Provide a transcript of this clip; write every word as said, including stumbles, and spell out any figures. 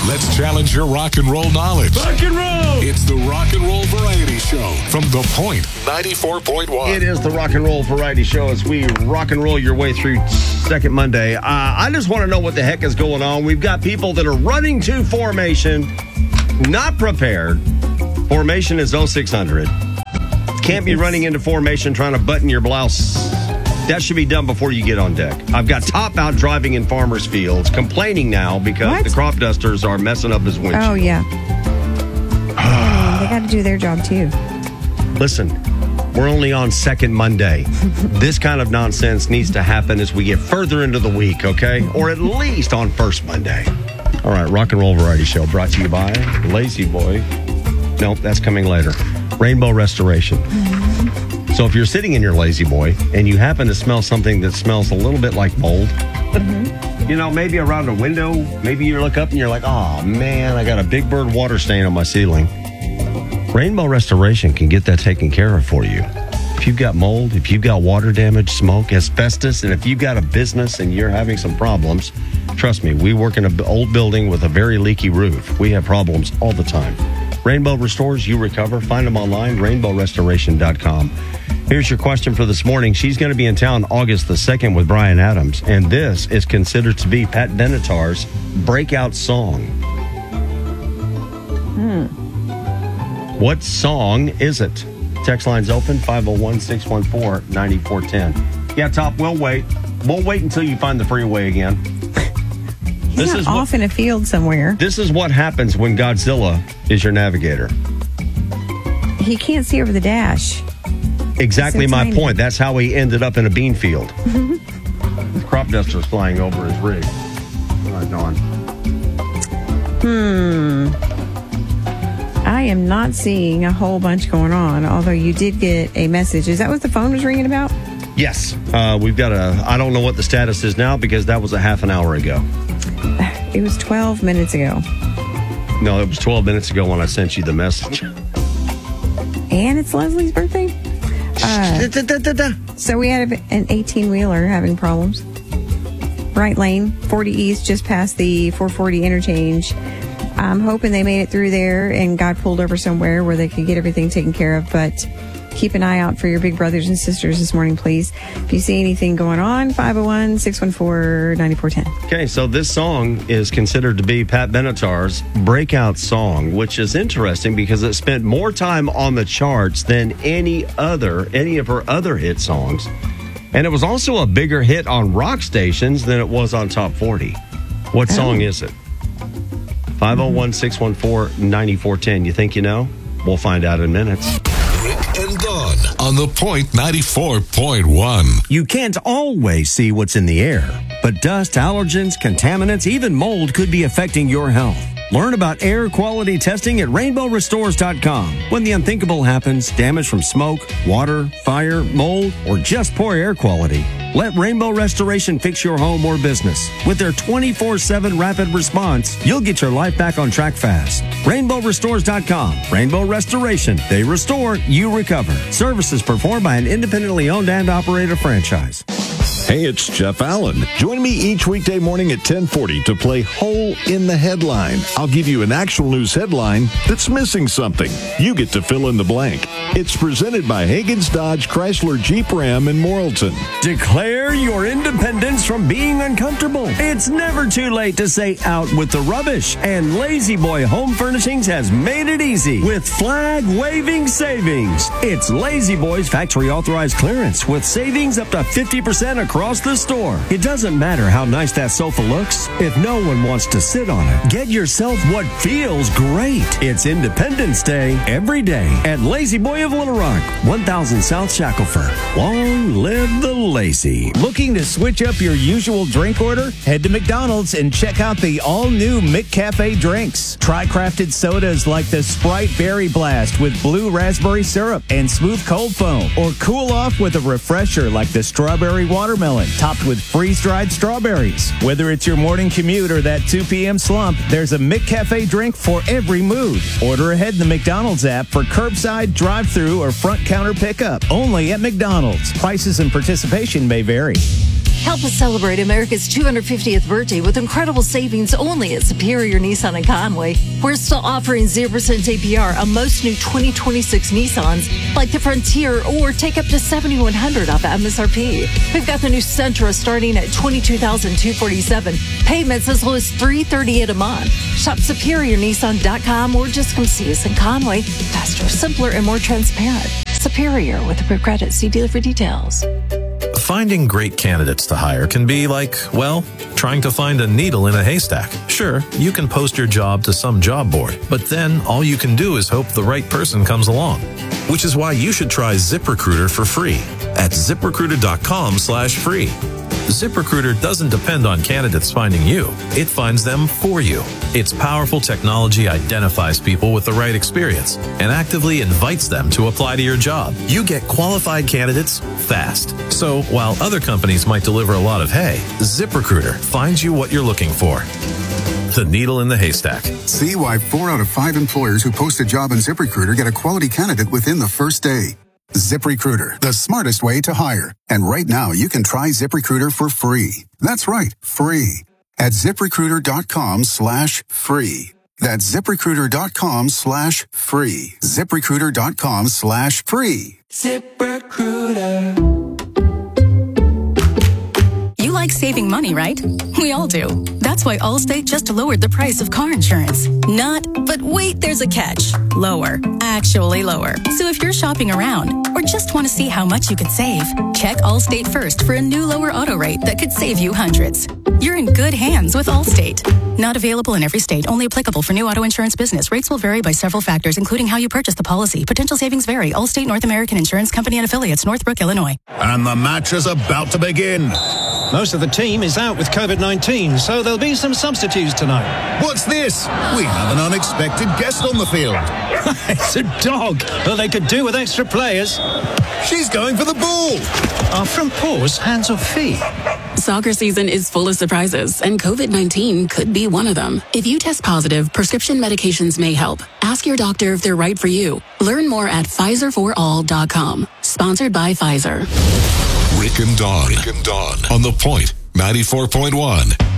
Let's challenge your rock and roll knowledge. Rock and roll! It's the Rock and Roll Variety Show from The Point ninety-four point one. It is the Rock and Roll Variety Show as we rock and roll your way through Second Monday. Uh, I just want to know what the heck is going on. We've got people that are running to formation, not prepared. Formation is oh six hundred. Can't be running into formation trying to button your blouse. That should be done before you get on deck. I've got Top out driving in farmers' fields, complaining now because What? the crop dusters are messing up his windshield. Oh, yeah. They got to do their job, too. Listen, we're only on second Monday. This kind of nonsense needs to happen as we get further into the week, okay? Or at least on first Monday. All right, Rock and Roll Variety Show brought to you by Lazy Boy. Nope, that's coming later. Rainbow Restoration. So if you're sitting in your Lazy Boy and you happen to smell something that smells a little bit like mold, mm-hmm. you know, maybe around a window, maybe you look up and you're like, oh, man, I got a Big Bird water stain on my ceiling. Rainbow Restoration can get that taken care of for you. If you've got mold, if you've got water damage, smoke, asbestos, and if you've got a business and you're having some problems, trust me, we work in an old building with a very leaky roof. We have problems all the time. Rainbow restores, you recover. Find them online, rainbow restoration dot com. Here's your question for this morning. She's going to be in town August the second with Bryan Adams, and this is considered to be Pat Benatar's breakout song. Hmm. What song is it? Text line's open, five oh one, six one four, nine four one oh. Yeah, Top, we'll wait. We'll wait until you find the freeway again. He's This not is off what- in a field somewhere. This is what happens when Godzilla is your navigator. He can't see over the dash. Exactly So my tiny. point. That's how he ended up in a bean field. Crop dusters flying over his rig. Oh, Dawn. Hmm. I am not seeing a whole bunch going on, although you did get a message. Is that what the phone was ringing about? Yes. Uh, we've got a, I don't know what the status is now because that was a half an hour ago. It was twelve minutes ago. No, it was twelve minutes ago when I sent you the message. And it's Leslie's birthday? Uh, Da, da, da, da. so we had an eighteen-wheeler having problems. Right lane, forty East, just past the four forty interchange. I'm hoping they made it through there and got pulled over somewhere where they could get everything taken care of. But keep an eye out for your big brothers and sisters this morning, please. If you see anything going on, five oh one, six one four, nine four one oh. Okay, so this song is considered to be Pat Benatar's breakout song, which is interesting because it spent more time on the charts than any other, any of her other hit songs. And it was also a bigger hit on rock stations than it was on Top forty. What song is it? five oh one, six one four, nine four one oh. You think you know? We'll find out in minutes. Rick and Dawn on The Point ninety-four point one. You can't always see what's in the air, but dust, allergens, contaminants, even mold could be affecting your health. Learn about air quality testing at rainbow restores dot com. When the unthinkable happens, damage from smoke, water, fire, mold, or just poor air quality, let Rainbow Restoration fix your home or business. With their twenty-four seven rapid response, you'll get your life back on track fast. rainbow restores dot com. Rainbow Restoration. They restore, you recover. Services performed by an independently owned and operated franchise. Hey, it's Jeff Allen. Join me each weekday morning at ten forty to play Hole in the Headline. I'll give you an actual news headline that's missing something. You get to fill in the blank. It's presented by Hagen's Dodge Chrysler Jeep Ram in Morrilton. Declare your independence from being uncomfortable. It's never too late to say out with the rubbish. And Lazy Boy Home Furnishings has made it easy with flag-waving savings. It's Lazy Boy's factory authorized clearance with savings up to fifty percent across the store. It doesn't matter how nice that sofa looks if no one wants to sit on it. Get yourself what feels great. It's Independence Day every day at Lazy Boy of Little Rock, one thousand South Shackelford. Long live the lazy. Looking to switch up your usual drink order? Head to McDonald's and check out the all-new McCafe drinks. Try crafted sodas like the Sprite Berry Blast with blue raspberry syrup and smooth cold foam. Or cool off with a refresher like the Strawberry Watermelon, topped with freeze-dried strawberries. Whether it's your morning commute or that two p.m. slump, there's a McCafe drink for every mood. Order ahead in the McDonald's app for curbside, drive-through, or front counter pickup. Only at McDonald's. Prices and participation may vary. Help us celebrate America's two hundred fiftieth birthday with incredible savings only at Superior Nissan in Conway. We're still offering zero percent A P R on most new twenty twenty-six Nissans, like the Frontier, or take up to seven thousand one hundred dollars off M S R P. We've got the new Sentra starting at twenty-two thousand two hundred forty-seven dollars. Payments as low as three hundred thirty-eight dollars a month. Shop superior nissan dot com or just come see us in Conway. Faster, simpler, and more transparent. Superior with approved credit. See dealer for details. Finding great candidates to hire can be like, well, trying to find a needle in a haystack. Sure, you can post your job to some job board, but then all you can do is hope the right person comes along. Which is why you should try ZipRecruiter for free at ZipRecruiter.com slash free. ZipRecruiter doesn't depend on candidates finding you. It finds them for you. Its powerful technology identifies people with the right experience and actively invites them to apply to your job. You get qualified candidates fast. So while other companies might deliver a lot of hay, ZipRecruiter finds you what you're looking for. The needle in the haystack. See why four out of five employers who post a job on ZipRecruiter get a quality candidate within the first day. ZipRecruiter, the smartest way to hire. And right now, you can try ZipRecruiter for free. That's right, free. At ZipRecruiter.com slash free. That's ZipRecruiter.com slash free. ZipRecruiter.com slash free. ZipRecruiter. You like saving money, right? We all do. That's why Allstate just lowered the price of car insurance. Not, but wait, there's a catch. Lower. Actually lower. So if you're shopping around or just want to see how much you could save, check Allstate first for a new lower auto rate that could save you hundreds. You're in good hands with Allstate. Not available in every state. Only applicable for new auto insurance business. Rates will vary by several factors, including how you purchase the policy. Potential savings vary. Allstate North American Insurance Company and Affiliates, Northbrook, Illinois. And the match is about to begin. Most of the team is out with COVID nineteen, so there'll be some substitutes tonight. What's this? We have an unexpected guest on the field. It's a dog. Well, they could do with extra players. She's going for the ball. Our front paws, hands or feet? Soccer season is full of surprises, and COVID nineteen could be one of them. If you test positive, prescription medications may help. Ask your doctor if they're right for you. Learn more at Pfizer for all dot com. Sponsored by Pfizer. Rick and Dawn. Rick and Dawn on The Point ninety-four point one.